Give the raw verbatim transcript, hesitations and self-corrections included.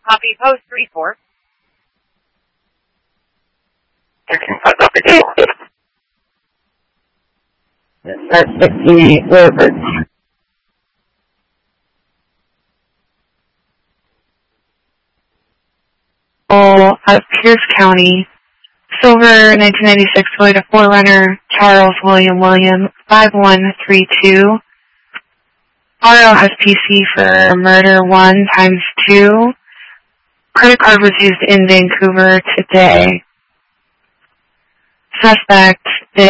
Copy post three four. That's sixty-eight Robert. Out of Pierce County. Silver nineteen ninety-six Toyota four runner, Charles William William, five one three two. R O has P C for murder one times two. Credit card was used in Vancouver today. Suspect